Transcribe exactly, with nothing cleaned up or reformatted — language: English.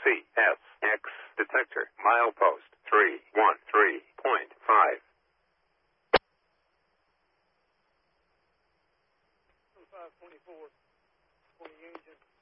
C S X detector milepost three one three point five. five twenty-four, twenty engine.